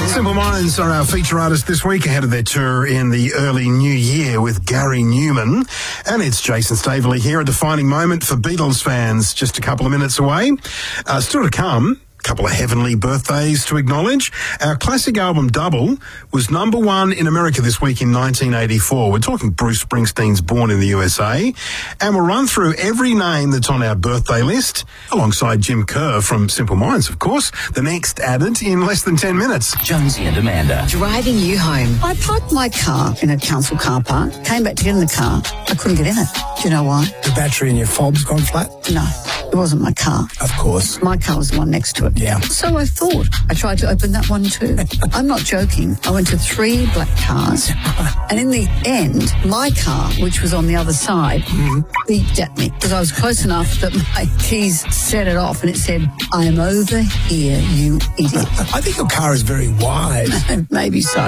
Simple Minds are our feature artists this week ahead of their tour in the early new year with Gary Newman. And it's Jason Staveley here, a defining moment for Beatles fans just a couple of minutes away. Still to come, a couple of heavenly birthdays to acknowledge. Our classic album Double was number one in America this week in 1984. We're talking Bruce Springsteen's Born in the USA. And we'll run through every name that's on our birthday list, alongside Jim Kerr from Simple Minds, of course. The next added in less than 10 minutes. Jonesy and Amanda. Driving you home. I parked my car in a council car park, came back to get in the car. I couldn't get in it. Do you know why? The battery in your fob's gone flat? No, it wasn't my car. Of course. My car was the one next to it. Yeah. So I thought. I tried to open that one too. I'm not joking. I went to 3 black cars, and in the end, my car, which was on the other side, beeped at me because I was close enough that my keys set it off, and it said, "I'm over here, you idiot." I think your car is very wide. Maybe so.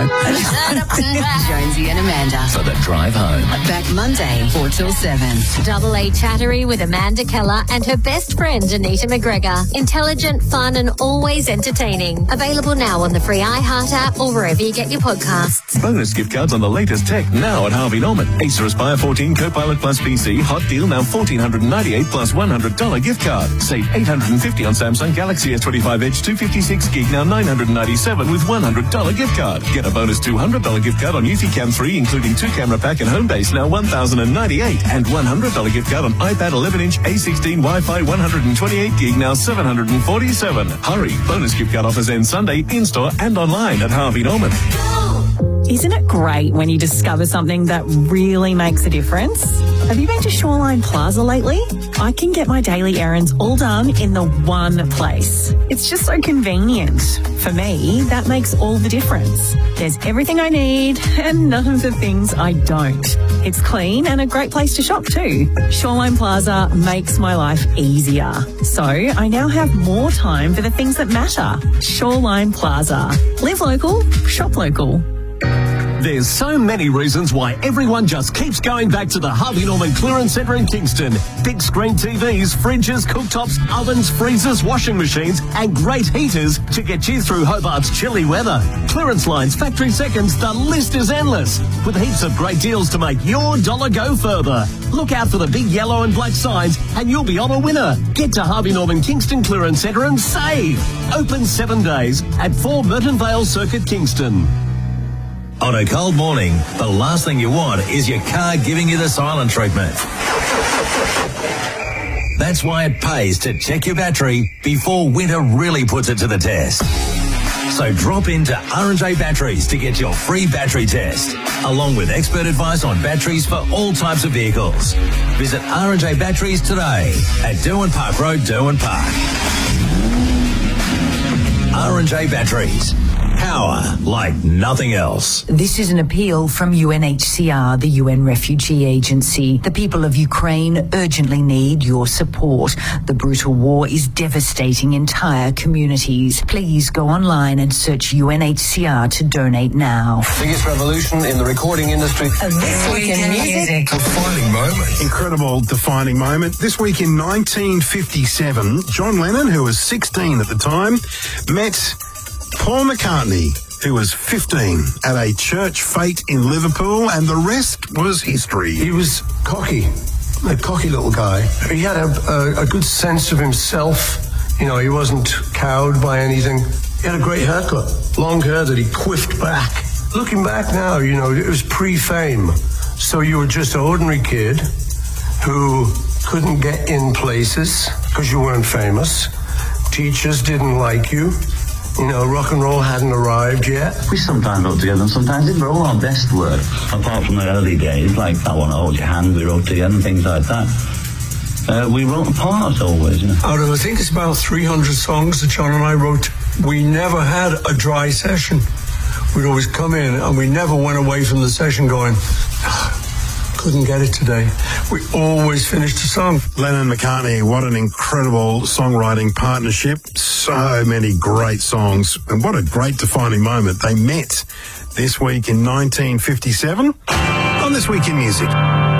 Jonesy and Amanda. For the drive home. Back Monday, 4 till 7. Double A Chattery with Amanda Keller and her best friend Anita McGregor. Intelligent, fun and always entertaining. Available now on the free iHeart app or wherever you get your podcasts. Bonus gift cards on the latest tech now at Harvey Norman. Acer Aspire 14 Copilot Plus PC. Hot deal now $1,498 plus $100 gift card. Save $850 on Samsung Galaxy S25 Edge 256 gig now $997 with $100 gift card. Get a bonus $200 gift card on Eufy 3 including 2 camera pack and Homebase now $1,098 and $100 gift card on iPad 11-inch A16 Wi-Fi 128 gig now $747. Hurry! Bonus gift card offers end Sunday in-store and online at Harvey Norman. Isn't it great when you discover something that really makes a difference? Have you been to Shoreline Plaza lately? I can get my daily errands all done in the one place. It's just so convenient. For me, that makes all the difference. There's everything I need and none of the things I don't. It's clean and a great place to shop too. Shoreline Plaza makes my life easier. So I now have more time for the things that matter. Shoreline Plaza. Live local, shop local. There's so many reasons why everyone just keeps going back to the Harvey Norman Clearance Centre in Kingston. Big screen TVs, fridges, cooktops, ovens, freezers, washing machines and great heaters to get you through Hobart's chilly weather. Clearance lines, factory seconds, the list is endless. With heaps of great deals to make your dollar go further. Look out for the big yellow and black signs and you'll be on a winner. Get to Harvey Norman Kingston Clearance Centre and save. Open 7 days at 4 Merton Vale Circuit, Kingston. On a cold morning, the last thing you want is your car giving you the silent treatment. That's why it pays to check your battery before winter really puts it to the test. So drop into R&J Batteries to get your free battery test, along with expert advice on batteries for all types of vehicles. Visit R&J Batteries today at Derwent Park Road, Derwent Park. R&J Batteries. Power like nothing else. This is an appeal from UNHCR, the UN Refugee Agency. The people of Ukraine urgently need your support. The brutal war is devastating entire communities. Please go online and search UNHCR to donate now. Biggest revolution in the recording industry. This week in music. Defining moment. Incredible defining moment. This week in 1957, John Lennon, who was 16 at the time, met Paul McCartney, who was 15, at a church fete in Liverpool, and the rest was history. He was cocky, a cocky little guy. He had a good sense of himself. You know, he wasn't cowed by anything. He had a great haircut, long hair that he quiffed back. Looking back now, you know, it was pre-fame. So you were just an ordinary kid who couldn't get in places because you weren't famous. Teachers didn't like you. You know, rock and roll hadn't arrived yet. We sometimes wrote together and sometimes didn't write all our best work, apart from the early days, like I Want to Hold Your Hand, we wrote together and things like that. We wrote apart always, you know. Out of, I think it's about 300 songs that John and I wrote, we never had a dry session. We'd always come in and we never went away from the session going, couldn't get it today. We always finished the song. Lennon and McCartney, what an incredible songwriting partnership. So many great songs. And what a great defining moment. They met this week in 1957 on This Week in Music.